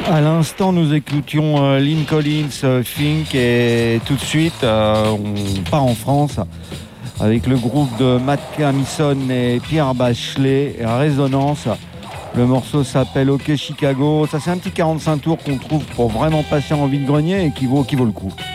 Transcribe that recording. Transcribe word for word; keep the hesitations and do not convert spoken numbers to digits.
À l'instant, nous écoutions euh, Lynn Collins, euh, Fink, et tout de suite, euh, on part en France avec le groupe de Matt Camison et Pierre Bachelet, Résonance. Le morceau s'appelle OK Chicago. Ça, c'est un petit quarante-cinq tours qu'on trouve pour vraiment passer en vide-grenier et qui vaut, qui vaut le coup.